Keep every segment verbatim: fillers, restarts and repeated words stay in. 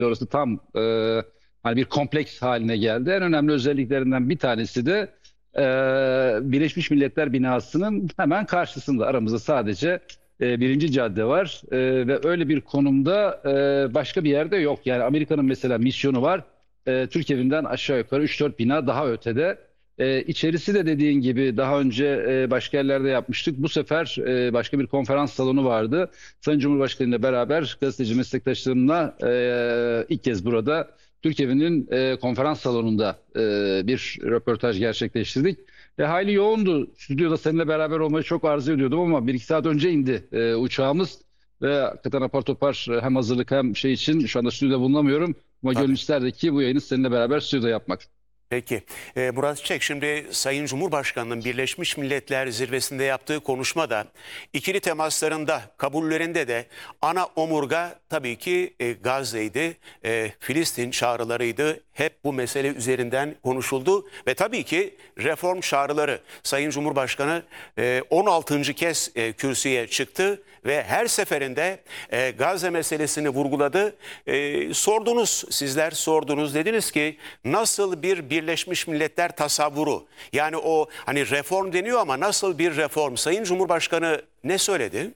Orası tam e, hani bir kompleks haline geldi. En önemli özelliklerinden bir tanesi de e, Birleşmiş Milletler binasının hemen karşısında, aramızda sadece e, birinci cadde var. E, ve öyle bir konumda e, başka bir yerde yok. Yani Amerika'nın mesela misyonu var. E, Türk evinden aşağı yukarı üç dört bina daha ötede. E, içerisi de dediğin gibi daha önce e, başka yerlerde yapmıştık. Bu sefer e, başka bir konferans salonu vardı. Sayın Cumhurbaşkanı ile beraber gazeteci meslektaşlarımla e, ilk kez burada Türk Evi'nin e, konferans salonunda e, bir röportaj gerçekleştirdik. E, hayli yoğundu. Stüdyoda seninle beraber olmayı çok arzu ediyordum ama bir iki saat önce indi e, uçağımız. Ve hakikaten apar topar e, hem hazırlık hem şey için şu anda stüdyoda bulunamıyorum. Ama gönül Tabii. isterdi ki bu yayını seninle beraber stüdyoda yapmak. Peki. Ee, Murat Çiçek, şimdi Sayın Cumhurbaşkanı'nın Birleşmiş Milletler Zirvesi'nde yaptığı konuşmada ikili temaslarında, kabullerinde de ana omurga tabii ki e, Gazze'ydi, e, Filistin çağrılarıydı. Hep bu mesele üzerinden konuşuldu ve tabii ki reform çağrıları. Sayın Cumhurbaşkanı e, on altıncı kez e, kürsüye çıktı ve her seferinde e, Gazze meselesini vurguladı. E, sordunuz, sizler sordunuz, dediniz ki nasıl bir Birleşmiş Milletler tasavvuru? Yani o hani reform deniyor ama nasıl bir reform? Sayın Cumhurbaşkanı ne söyledi?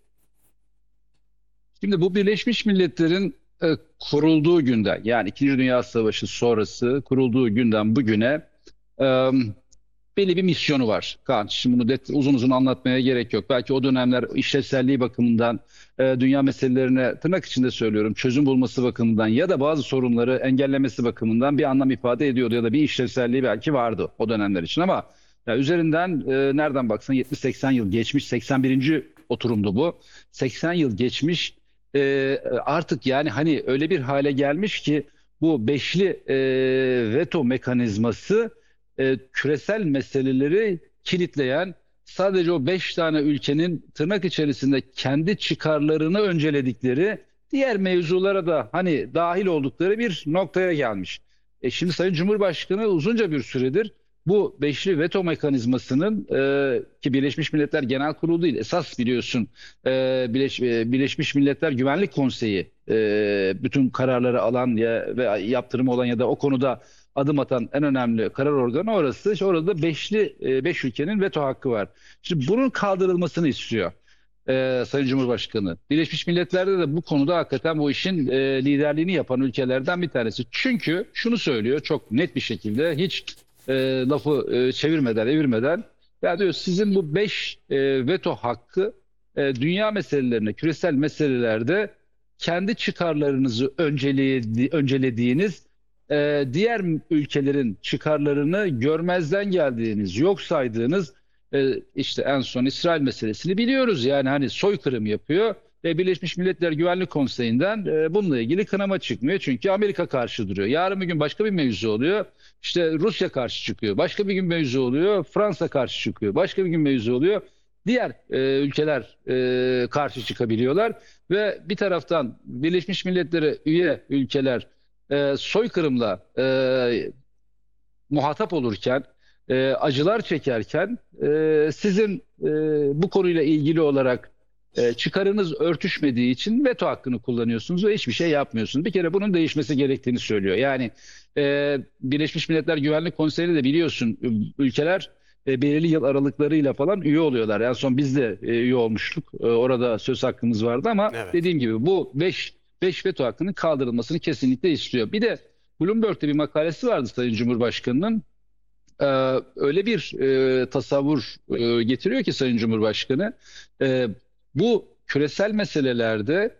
Şimdi bu Birleşmiş Milletler'in e, kurulduğu günden, yani İkinci Dünya Savaşı sonrası kurulduğu günden bugüne e, belli bir misyonu var. Kaan, şimdi bunu det- uzun uzun anlatmaya gerek yok. Belki o dönemler işlevselliği bakımından, e, dünya meselelerine tırnak içinde söylüyorum, çözüm bulması bakımından ya da bazı sorunları engellemesi bakımından bir anlam ifade ediyordu ya da bir işlevselliği belki vardı o dönemler için ama ya üzerinden e, nereden baksan yetmiş seksen yıl geçmiş, seksen birinci oturumdu bu. seksen yıl geçmiş. E, Artık yani hani öyle bir hale gelmiş ki bu beşli e, veto mekanizması e, küresel meseleleri kilitleyen, sadece o beş tane ülkenin tırnak içerisinde kendi çıkarlarını önceledikleri, diğer mevzulara da hani dahil oldukları bir noktaya gelmiş. E şimdi Sayın Cumhurbaşkanı uzunca bir süredir bu beşli veto mekanizmasının e, ki Birleşmiş Milletler Genel Kurulu değil, esas biliyorsun e, Birleş, e, Birleşmiş Milletler Güvenlik Konseyi e, bütün kararları alan ya, ve yaptırımı olan ya da o konuda adım atan en önemli karar organı orası. İşte orada beşli e, beş ülkenin veto hakkı var. Şimdi bunun kaldırılmasını istiyor e, Sayın Cumhurbaşkanı. Birleşmiş Milletler'de de bu konuda hakikaten bu işin e, liderliğini yapan ülkelerden bir tanesi. Çünkü şunu söylüyor çok net bir şekilde, hiç e, lafı e, çevirmeden evirmeden, ya diyor sizin bu beş e, veto hakkı e, dünya meselelerine, küresel meselelerde kendi çıkarlarınızı önceli, öncelediğiniz, e, diğer ülkelerin çıkarlarını görmezden geldiğiniz, yok saydığınız, e, işte en son İsrail meselesini biliyoruz. Yani hani soykırım yapıyor ve Birleşmiş Milletler Güvenlik Konseyi'nden e, bununla ilgili kınama çıkmıyor. Çünkü Amerika karşı duruyor. Yarın bir gün başka bir mevzu oluyor. İşte Rusya karşı çıkıyor. Başka bir gün mevzu oluyor. Fransa karşı çıkıyor. Başka bir gün mevzu oluyor. Diğer e, ülkeler e, karşı çıkabiliyorlar ve bir taraftan Birleşmiş Milletler'e üye ülkeler e, soykırımla e, muhatap olurken, e, acılar çekerken, e, sizin e, bu konuyla ilgili olarak e, çıkarınız örtüşmediği için veto hakkını kullanıyorsunuz ve hiçbir şey yapmıyorsunuz. Bir kere bunun değişmesi gerektiğini söylüyor. Yani e, Birleşmiş Milletler Güvenlik Konseyi'nde de biliyorsun ülkeler e, belirli yıl aralıklarıyla falan üye oluyorlar. En son biz de e, üye olmuştuk. E, orada söz hakkımız vardı ama Evet. dediğim gibi bu beş beş veto hakkının kaldırılmasını kesinlikle istiyor. Bir de Bloomberg'te bir makalesi vardı Sayın Cumhurbaşkanı'nın. Ee, Öyle bir e, tasavvur e, getiriyor ki Sayın Cumhurbaşkanı, e, bu küresel meselelerde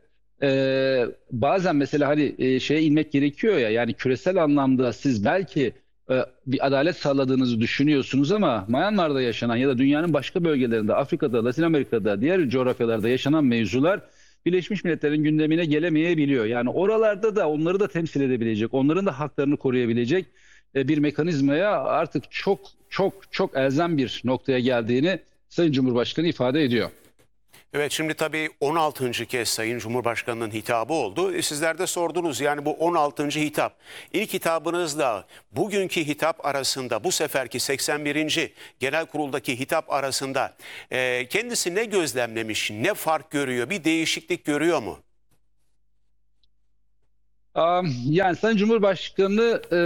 e, bazen mesela hani e, şeye inmek gerekiyor ya, yani küresel anlamda siz belki e, bir adalet sağladığınızı düşünüyorsunuz ama Myanmar'da yaşanan ya da dünyanın başka bölgelerinde, Afrika'da, Latin Amerika'da, diğer coğrafyalarda yaşanan mevzular Birleşmiş Milletler'in gündemine gelemeyebiliyor. Yani oralarda da onları da temsil edebilecek, onların da haklarını koruyabilecek e, bir mekanizmaya artık çok çok çok elzem bir noktaya geldiğini Sayın Cumhurbaşkanı ifade ediyor. Evet, şimdi tabii on altıncı kez Sayın Cumhurbaşkanı'nın hitabı oldu. E, sizler de sordunuz, yani bu on altıncı hitap. İlk hitabınızla bugünkü hitap arasında, bu seferki seksen birinci Genel Kurul'daki hitap arasında e, kendisi ne gözlemlemiş, ne fark görüyor, bir değişiklik görüyor mu? Am, Yani Sayın Cumhurbaşkanı e,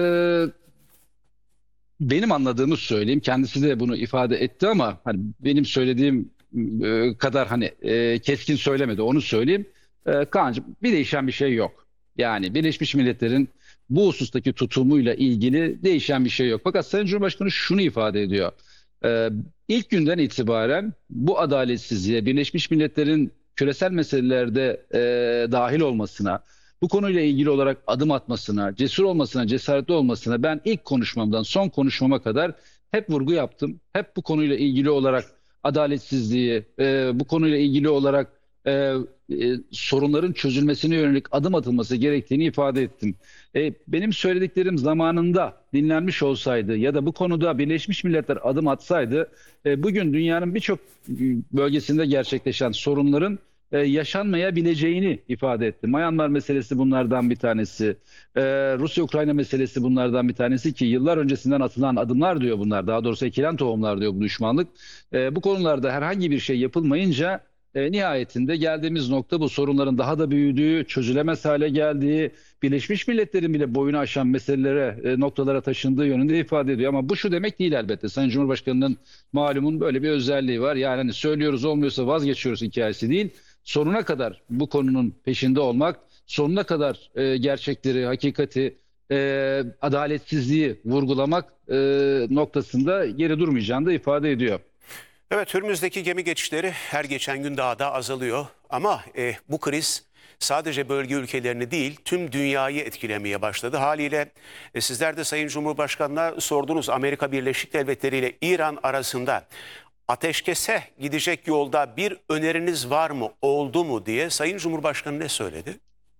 benim anladığımı söyleyeyim. Kendisi de bunu ifade etti ama hani benim söylediğim e, kadar hani e, keskin söylemedi. Onu söyleyeyim. E, Kaan'cığım, bir değişen bir şey yok. Yani Birleşmiş Milletler'in bu husustaki tutumuyla ilgili değişen bir şey yok. Fakat Sayın Cumhurbaşkanı şunu ifade ediyor. E, ilk günden itibaren bu adaletsizliğe, Birleşmiş Milletler'in küresel meselelerde e, dahil olmasına, bu konuyla ilgili olarak adım atmasına, cesur olmasına, cesaretli olmasına ben ilk konuşmamdan son konuşmama kadar hep vurgu yaptım. Hep bu konuyla ilgili olarak adaletsizliği, e, bu konuyla ilgili olarak e, e, sorunların çözülmesine yönelik adım atılması gerektiğini ifade ettim. E, benim söylediklerim zamanında dinlenmiş olsaydı ya da bu konuda Birleşmiş Milletler adım atsaydı, e, bugün dünyanın birçok bölgesinde gerçekleşen sorunların e, yaşanmayabileceğini ifade etti. Myanmar meselesi bunlardan bir tanesi. E, Rusya-Ukrayna meselesi bunlardan bir tanesi ki yıllar öncesinden atılan adımlar diyor bunlar. Daha doğrusu ekilen tohumlar diyor bu düşmanlık. E, bu konularda herhangi bir şey yapılmayınca e, nihayetinde geldiğimiz nokta bu sorunların daha da büyüdüğü, çözülemez hale geldiği, Birleşmiş Milletler'in bile boyunu aşan meselelere, e, noktalara taşındığı yönünde ifade ediyor. Ama bu şu demek değil elbette. Sayın Cumhurbaşkanı'nın malumun böyle bir özelliği var. Yani hani söylüyoruz olmuyorsa vazgeçiyoruz hikayesi değil. Sonuna kadar bu konunun peşinde olmak, sonuna kadar e, gerçekleri, hakikati, e, adaletsizliği vurgulamak e, noktasında geri durmayacağını da ifade ediyor. Evet, Hürmüz'deki gemi geçişleri her geçen gün daha da azalıyor. Ama e, bu kriz sadece bölge ülkelerini değil tüm dünyayı etkilemeye başladı. Haliyle e, sizler de Sayın Cumhurbaşkanı'na sordunuz, Amerika Birleşik Devletleri ile İran arasında ateşkese gidecek yolda bir öneriniz var mı, oldu mu diye. Sayın Cumhurbaşkanı ne söyledi?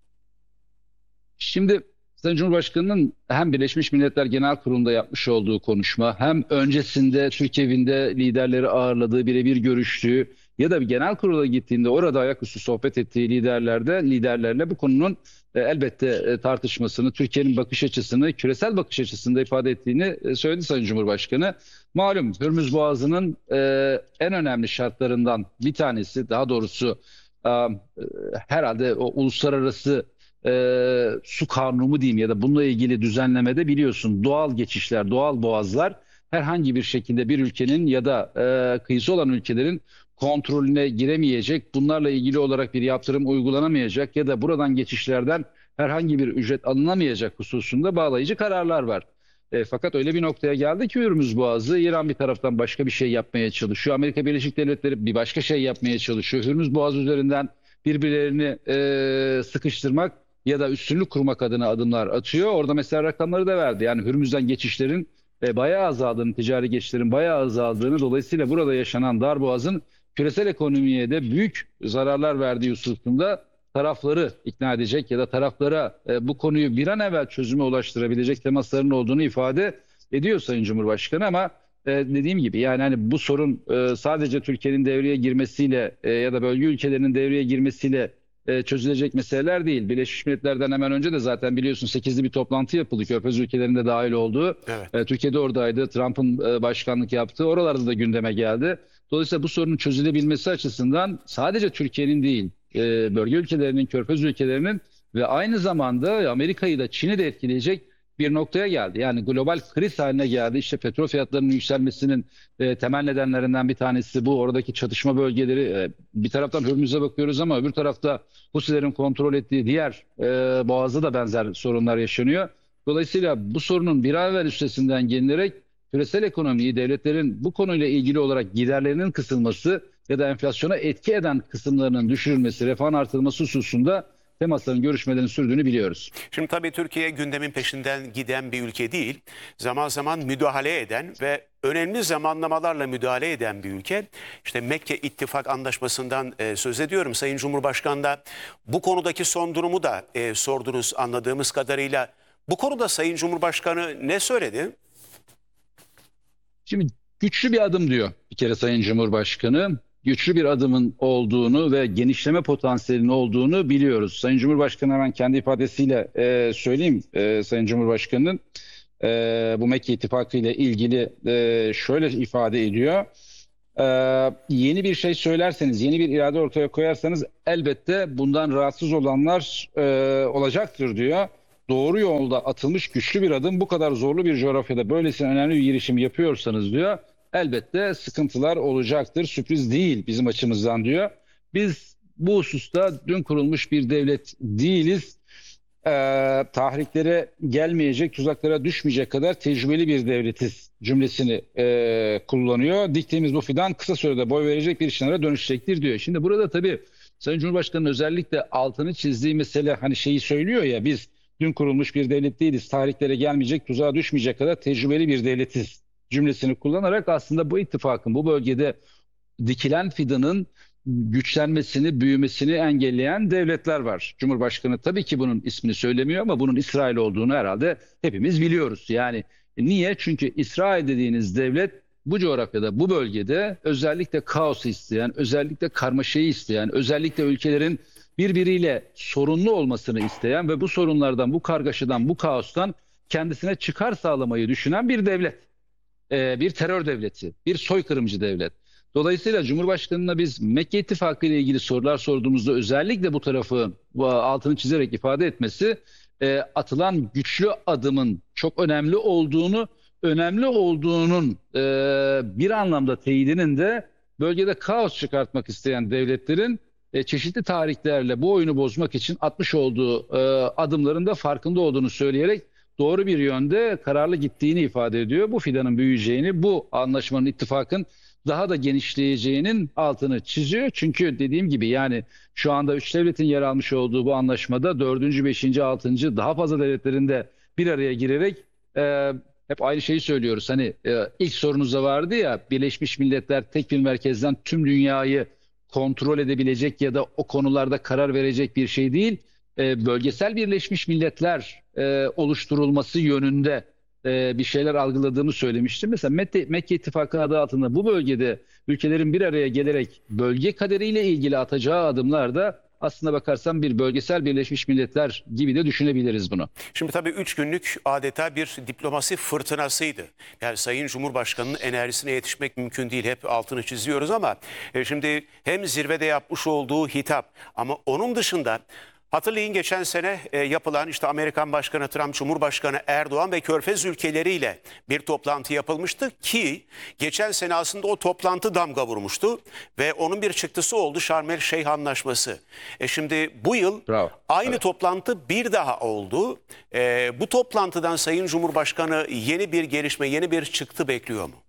Şimdi Sayın Cumhurbaşkanı'nın hem Birleşmiş Milletler Genel Kurulu'nda yapmış olduğu konuşma hem öncesinde Türk evinde liderleri ağırladığı, birebir görüştüğü ya da bir genel kurula gittiğinde orada ayaküstü sohbet ettiği liderlerde liderlerle bu konunun e, elbette e, tartışmasını, Türkiye'nin bakış açısını, küresel bakış açısında ifade ettiğini e, söyledi Sayın Cumhurbaşkanı. Malum Hürmüz Boğazı'nın e, en önemli şartlarından bir tanesi, daha doğrusu e, e, herhalde o uluslararası e, su kanunu mu diyeyim ya da bununla ilgili düzenlemede biliyorsun doğal geçişler, doğal boğazlar herhangi bir şekilde bir ülkenin ya da e, kıyısı olan ülkelerin kontrolüne giremeyecek, bunlarla ilgili olarak bir yaptırım uygulanamayacak ya da buradan geçişlerden herhangi bir ücret alınamayacak hususunda bağlayıcı kararlar var. E, fakat öyle bir noktaya geldi ki Hürmüz Boğazı, İran bir taraftan başka bir şey yapmaya çalışıyor. Amerika Birleşik Devletleri bir başka şey yapmaya çalışıyor. Hürmüz Boğazı üzerinden birbirlerini e, sıkıştırmak ya da üstünlük kurmak adına adımlar atıyor. Orada mesela rakamları da verdi. Yani Hürmüz'den geçişlerin e, bayağı azaldığını, ticari geçişlerin bayağı azaldığını, dolayısıyla burada yaşanan darboğazın küresel ekonomiye de büyük zararlar verdiği hususunda tarafları ikna edecek ya da taraflara e, bu konuyu bir an evvel çözüme ulaştırabilecek temasların olduğunu ifade ediyor Sayın Cumhurbaşkanı. Ama e, dediğim gibi yani hani bu sorun e, sadece Türkiye'nin devreye girmesiyle e, ya da bölge ülkelerinin devreye girmesiyle e, çözülecek meseleler değil. Birleşmiş Milletler'den hemen önce de zaten biliyorsun sekizli bir toplantı yapıldı. Körfez ülkelerinde dahil olduğu. Evet. E, Türkiye'de oradaydı. Trump'ın e, başkanlık yaptığı. Oralarda da gündeme geldi. Dolayısıyla bu sorunun çözülebilmesi açısından sadece Türkiye'nin değil, e, bölge ülkelerinin, Körfez ülkelerinin ve aynı zamanda Amerika'yı da Çin'i de etkileyecek bir noktaya geldi. Yani global kriz haline geldi. İşte petrol fiyatlarının yükselmesinin e, temel nedenlerinden bir tanesi bu. Oradaki çatışma bölgeleri, e, bir taraftan Hürmüz'e bakıyoruz ama öbür tarafta Husilerin kontrol ettiği diğer e, boğazda da benzer sorunlar yaşanıyor. Dolayısıyla bu sorunun bir an evvel üstesinden gelinerek küresel ekonomiyi, devletlerin bu konuyla ilgili olarak giderlerinin kısılması ya da enflasyona etki eden kısımlarının düşürülmesi, refahın artırılması hususunda temasların, görüşmelerin sürdüğünü biliyoruz. Şimdi tabii Türkiye gündemin peşinden giden bir ülke değil. Zaman zaman müdahale eden ve önemli zamanlamalarla müdahale eden bir ülke. İşte Mekke İttifak Anlaşması'ndan e, söz ediyorum. Sayın Cumhurbaşkanı da bu konudaki son durumu da e, sordunuz anladığımız kadarıyla. Bu konuda Sayın Cumhurbaşkanı ne söyledi? Şimdi güçlü bir adım diyor bir kere Sayın Cumhurbaşkanı. Güçlü bir adımın olduğunu ve genişleme potansiyelinin olduğunu biliyoruz. Sayın Cumhurbaşkanı hemen kendi ifadesiyle e, söyleyeyim e, Sayın Cumhurbaşkanı'nın e, bu Mekke İttifakı ile ilgili e, şöyle ifade ediyor. E, yeni bir şey söylerseniz, yeni bir irade ortaya koyarsanız elbette bundan rahatsız olanlar e, olacaktır diyor. doğru yolda atılmış güçlü bir adım. Bu kadar zorlu bir coğrafyada böylesine önemli bir girişim yapıyorsanız diyor, elbette sıkıntılar olacaktır. Sürpriz değil bizim açımızdan diyor. Biz bu hususta dün kurulmuş bir devlet değiliz. Ee, tahriklere gelmeyecek, tuzaklara düşmeyecek kadar tecrübeli bir devletiz cümlesini e, kullanıyor. Diktiğimiz bu fidan kısa sürede boy verecek bir çınara dönüşecektir diyor. Şimdi burada tabii Sayın Cumhurbaşkanı'nın özellikle altını çizdiği mesele, hani şeyi söylüyor ya, biz dün kurulmuş bir devlet değiliz, tahriklere gelmeyecek, tuzağa düşmeyecek kadar tecrübeli bir devletiz cümlesini kullanarak aslında bu ittifakın bu bölgede dikilen fidanın güçlenmesini, büyümesini engelleyen devletler var. Cumhurbaşkanı tabii ki bunun ismini söylemiyor ama bunun İsrail olduğunu herhalde hepimiz biliyoruz. Yani niye? Çünkü İsrail dediğiniz devlet bu coğrafyada, bu bölgede özellikle kaosu isteyen, özellikle karmaşayı isteyen, özellikle ülkelerin birbiriyle sorunlu olmasını isteyen ve bu sorunlardan, bu kargaşadan, bu kaostan kendisine çıkar sağlamayı düşünen bir devlet. Ee, bir terör devleti, bir soykırımcı devlet. Dolayısıyla Cumhurbaşkanı'na biz Mekke İttifakı ile ilgili sorular sorduğumuzda özellikle bu tarafı bu altını çizerek ifade etmesi, e, atılan güçlü adımın çok önemli olduğunu, önemli olduğunun e, bir anlamda teyidinin de bölgede kaos çıkartmak isteyen devletlerin e, çeşitli tarihlerle bu oyunu bozmak için atmış olduğu e, adımların da farkında olduğunu söyleyerek doğru bir yönde kararlı gittiğini ifade ediyor. Bu fidanın büyüyeceğini, bu anlaşmanın, ittifakın daha da genişleyeceğinin altını çiziyor. Çünkü dediğim gibi yani şu anda üç devletin yer almış olduğu bu anlaşmada dördüncü, beşinci, altıncı daha fazla devletlerin de bir araya girerek e, hep aynı şeyi söylüyoruz. Hani e, ilk sorunuzda vardı ya, Birleşmiş Milletler tek bir merkezden tüm dünyayı kontrol edebilecek ya da o konularda karar verecek bir şey değil. E, bölgesel Birleşmiş Milletler e, oluşturulması yönünde e, bir şeyler algıladığını söylemiştim. Mesela Mekke, Mekke İttifakı adı altında bu bölgede ülkelerin bir araya gelerek bölge kaderiyle ilgili atacağı adımlar da aslına bakarsan bir bölgesel Birleşmiş Milletler gibi de düşünebiliriz bunu. Şimdi tabii üç günlük adeta bir diplomasi fırtınasıydı. Yani Sayın Cumhurbaşkanı'nın enerjisine yetişmek mümkün değil. Hep altını çiziyoruz ama e, şimdi hem zirvede yapmış olduğu hitap ama onun dışında hatırlayın geçen sene e, yapılan işte Amerikan Başkanı Trump, Cumhurbaşkanı Erdoğan ve Körfez ülkeleriyle bir toplantı yapılmıştı ki geçen sene aslında o toplantı damga vurmuştu ve onun bir çıktısı oldu, Şarm El Şeyh Anlaşması. E şimdi bu yıl Bravo. aynı Evet. toplantı bir daha oldu. E, bu toplantıdan Sayın Cumhurbaşkanı yeni bir gelişme, yeni bir çıktı bekliyor mu?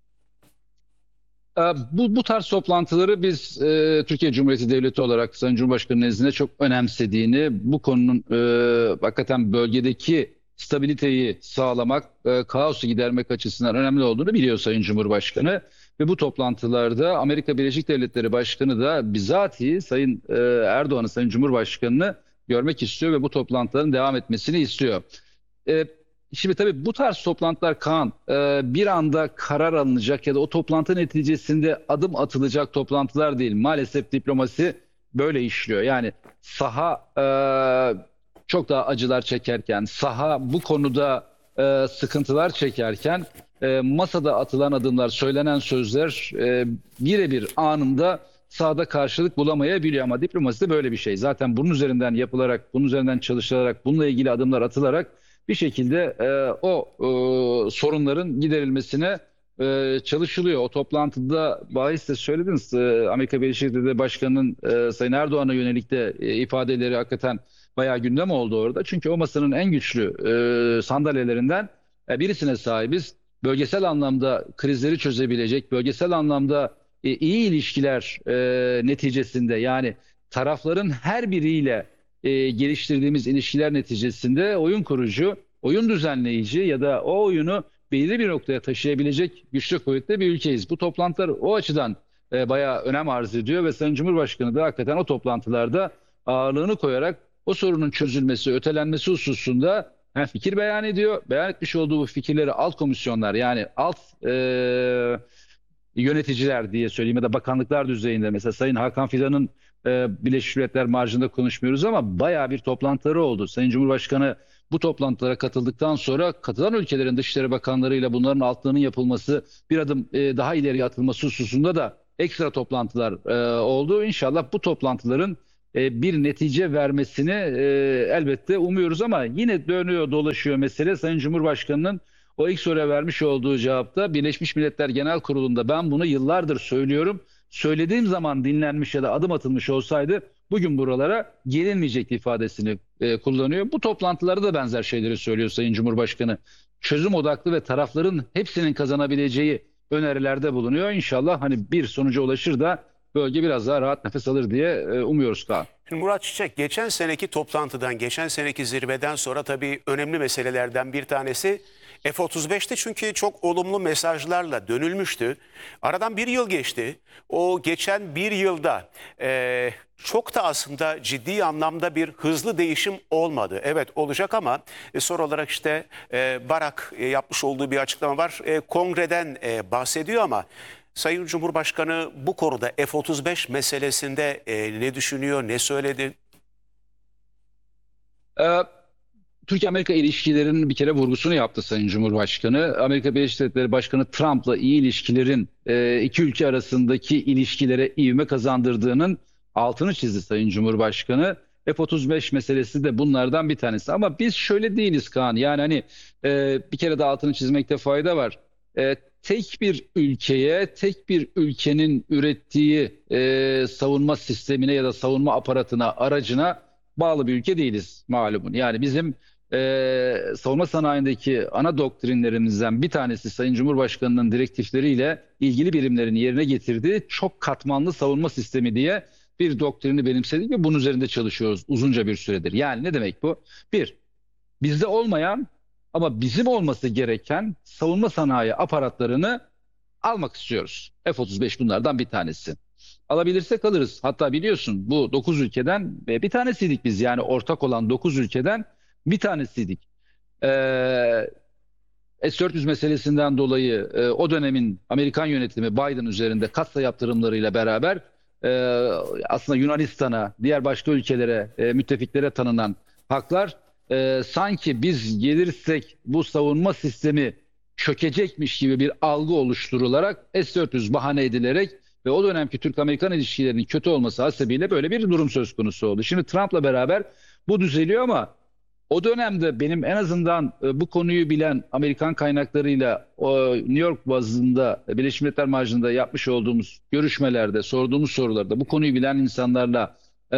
Ee, Bu, bu tarz toplantıları biz e, Türkiye Cumhuriyeti Devleti olarak Sayın Cumhurbaşkanı nezdinde çok önemsediğini, bu konunun e, hakikaten bölgedeki stabiliteyi sağlamak, e, kaosu gidermek açısından önemli olduğunu biliyor Sayın Cumhurbaşkanı. Ve bu toplantılarda Amerika Birleşik Devletleri Başkanı da bizatihi Sayın e, Erdoğan'ı, Sayın Cumhurbaşkanı'nı görmek istiyor ve bu toplantıların devam etmesini istiyor. E, Şimdi tabii bu tarz toplantılar Kaan, e, bir anda karar alınacak ya da o toplantı neticesinde adım atılacak toplantılar değil. Maalesef diplomasi böyle işliyor. Yani saha e, çok daha acılar çekerken, saha bu konuda e, sıkıntılar çekerken e, masada atılan adımlar, söylenen sözler e, birebir anında sahada karşılık bulamayabiliyor ama diplomasi de böyle bir şey. Zaten bunun üzerinden yapılarak, bunun üzerinden çalışılarak, bununla ilgili adımlar atılarak bir şekilde e, o e, sorunların giderilmesine e, çalışılıyor. O toplantıda bahis de söylediniz. E, Amerika Birleşik Devletleri Başkanı'nın e, Sayın Erdoğan'a yönelik de e, ifadeleri hakikaten bayağı gündem oldu orada. Çünkü o masanın en güçlü e, sandalyelerinden e, birisine sahibiz. Bölgesel anlamda krizleri çözebilecek, bölgesel anlamda e, iyi ilişkiler e, neticesinde, yani tarafların her biriyle e, geliştirdiğimiz ilişkiler neticesinde oyun kurucu, oyun düzenleyici ya da o oyunu belirli bir noktaya taşıyabilecek güçlü kuvvetli bir ülkeyiz. Bu toplantılar o açıdan e, bayağı önem arz ediyor ve Sayın Cumhurbaşkanı da hakikaten o toplantılarda ağırlığını koyarak o sorunun çözülmesi, ötelenmesi hususunda hem fikir beyan ediyor. Beyan etmiş olduğu bu fikirleri alt komisyonlar, yani alt e, yöneticiler diye söyleyeyim ya da bakanlıklar düzeyinde, mesela Sayın Hakan Fidan'ın e, Birleşmiş Milletler marjında konuşmuyoruz ama bayağı bir toplantıları oldu. Sayın Cumhurbaşkanı bu toplantılara katıldıktan sonra katılan ülkelerin dışişleri bakanlarıyla bunların altlığının yapılması, bir adım e, daha ileriye atılması hususunda da ekstra toplantılar e, oldu. İnşallah bu toplantıların e, bir netice vermesini e, elbette umuyoruz ama yine dönüyor dolaşıyor mesele Sayın Cumhurbaşkanı'nın o ilk soruya vermiş olduğu cevapta Birleşmiş Milletler Genel Kurulu'nda ben bunu yıllardır söylüyorum. Söylediğim zaman dinlenmiş ya da adım atılmış olsaydı bugün buralara gelinmeyecekti ifadesini e, kullanıyor. Bu toplantılarda da benzer şeyleri söylüyor Sayın Cumhurbaşkanı. Çözüm odaklı ve tarafların hepsinin kazanabileceği önerilerde bulunuyor. İnşallah hani bir sonuca ulaşır da bölge biraz daha rahat nefes alır diye e, umuyoruz Kaan. Şimdi Murat Çiçek, geçen seneki toplantıdan, geçen seneki zirveden sonra tabii önemli meselelerden bir tanesi F otuz beşti. Çünkü çok olumlu mesajlarla dönülmüştü. Aradan bir yıl geçti. O geçen bir yılda e, çok da aslında ciddi anlamda bir hızlı değişim olmadı. Evet olacak ama e, soru olarak işte e, Barak e, yapmış olduğu bir açıklama var. E, kongreden e, bahsediyor ama Sayın Cumhurbaşkanı bu konuda F otuz beş meselesinde e, ne düşünüyor, ne söyledi? Ee, Türkiye-Amerika ilişkilerinin bir kere vurgusunu yaptı Sayın Cumhurbaşkanı. Amerika Birleşik Devletleri Başkanı Trump'la iyi ilişkilerin e, iki ülke arasındaki ilişkilere ivme kazandırdığının altını çizdi Sayın Cumhurbaşkanı. F otuz beş meselesi de bunlardan bir tanesi. Ama biz şöyle değiliz Kaan. Yani hani e, bir kere de altını çizmekte fayda var. E, tek bir ülkeye, tek bir ülkenin ürettiği e, savunma sistemine ya da savunma aparatına, aracına bağlı bir ülke değiliz malumun. Yani bizim e, savunma sanayindeki ana doktrinlerimizden bir tanesi Sayın Cumhurbaşkanı'nın direktifleriyle ilgili birimlerin yerine getirdiği çok katmanlı savunma sistemi diye bir doktrini benimsedik ve bunun üzerinde çalışıyoruz uzunca bir süredir. Yani ne demek bu? Bir, bizde olmayan ama bizim olması gereken savunma sanayi aparatlarını almak istiyoruz. F otuz beş bunlardan bir tanesi. Alabilirsek alırız. Hatta biliyorsun bu dokuz ülkeden e, bir tanesiydik biz. Yani ortak olan dokuz ülkeden bir tanesiydik. Ee, S dört yüz meselesinden dolayı e, o dönemin Amerikan yönetimi Biden üzerinde kasa yaptırımlarıyla beraber e, aslında Yunanistan'a, diğer başka ülkelere, e, müttefiklere tanınan haklar e, sanki biz gelirsek bu savunma sistemi çökecekmiş gibi bir algı oluşturularak S dört yüz bahane edilerek ve o dönemki Türk-Amerikan ilişkilerinin kötü olması hasebiyle böyle bir durum söz konusu oldu. Şimdi Trump'la beraber bu düzeliyor ama o dönemde benim en azından e, bu konuyu bilen Amerikan kaynaklarıyla o New York bazında e, Birleşmiş Milletler Marjı'nda yapmış olduğumuz görüşmelerde, sorduğumuz sorularda bu konuyu bilen insanlarla e,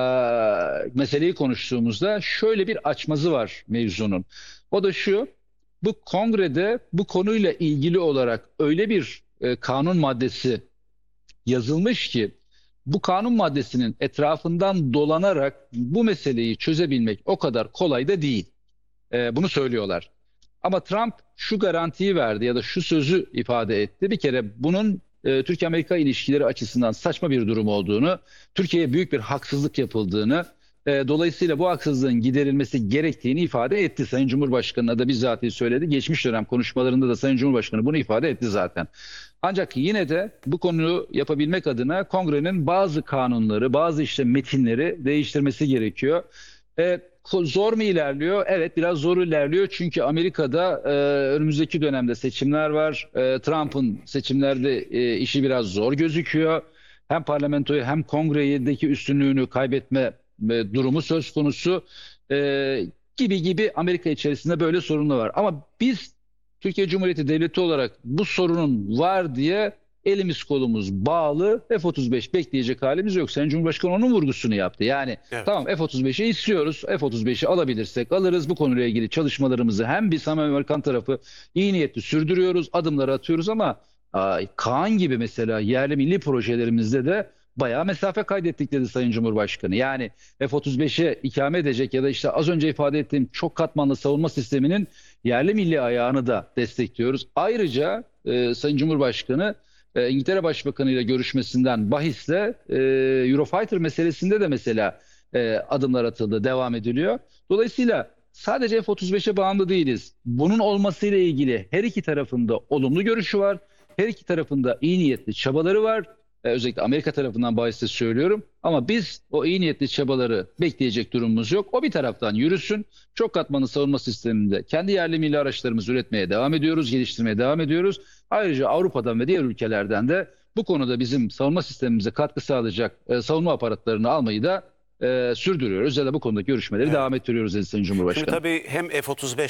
meseleyi konuştuğumuzda şöyle bir açmazı var mevzunun. O da şu, bu kongrede bu konuyla ilgili olarak öyle bir e, kanun maddesi yazılmış ki bu kanun maddesinin etrafından dolanarak bu meseleyi çözebilmek o kadar kolay da değil. Ee, bunu söylüyorlar. Ama Trump şu garantiyi verdi ya da şu sözü ifade etti. Bir kere bunun e, Türkiye-Amerika ilişkileri açısından saçma bir durum olduğunu, Türkiye'ye büyük bir haksızlık yapıldığını, e, dolayısıyla bu haksızlığın giderilmesi gerektiğini ifade etti. Sayın Cumhurbaşkanı'na da bizzat söyledi. Geçmiş dönem konuşmalarında da Sayın Cumhurbaşkanı bunu ifade etti zaten. Ancak yine de bu konuyu yapabilmek adına kongrenin bazı kanunları, bazı işte metinleri değiştirmesi gerekiyor. E, zor mu ilerliyor? Evet, biraz zor ilerliyor. Çünkü Amerika'da e, önümüzdeki dönemde seçimler var. E, Trump'ın seçimlerde e, işi biraz zor gözüküyor. Hem parlamentoyu hem kongredeki üstünlüğünü kaybetme e, durumu söz konusu. E, gibi gibi Amerika içerisinde böyle sorunlar var. Ama biz Türkiye Cumhuriyeti Devleti olarak bu sorunun var diye elimiz kolumuz bağlı F otuz beş bekleyecek halimiz yok. Sayın Cumhurbaşkanı onun vurgusunu yaptı. Yani Evet. tamam F otuz beşi istiyoruz. F otuz beşi alabilirsek alırız. Bu konuyla ilgili çalışmalarımızı hem biz hem Amerikan tarafı iyi niyetli sürdürüyoruz. Adımları atıyoruz ama ay, Kaan gibi mesela yerli milli projelerimizde de bayağı mesafe kaydettik dedi Sayın Cumhurbaşkanı. Yani F otuz beşe ikame edecek ya da işte az önce ifade ettiğim çok katmanlı savunma sisteminin yerli milli ayağını da destekliyoruz. Ayrıca e, Sayın Cumhurbaşkanı e, İngiltere Başbakanı ile görüşmesinden bahisle e, Eurofighter meselesinde de mesela e, adımlar atıldı, devam ediliyor. Dolayısıyla sadece F otuz beşe bağımlı değiliz. Bunun olmasıyla ilgili her iki tarafında olumlu görüşü var. Her iki tarafında iyi niyetli çabaları var. E, özellikle Amerika tarafından bahisle söylüyorum. Ama biz o iyi niyetli çabaları bekleyecek durumumuz yok. O bir taraftan yürüsün. Çok katmanlı savunma sisteminde kendi yerli milli araçlarımızı üretmeye devam ediyoruz, geliştirmeye devam ediyoruz. Ayrıca Avrupa'dan ve diğer ülkelerden de bu konuda bizim savunma sistemimize katkı sağlayacak e, savunma aparatlarını almayı da e, sürdürüyoruz ya da bu konudaki görüşmeleri devam ettiriyoruz dedi Sayın Şimdi Cumhurbaşkanı. tabii hem F otuz beş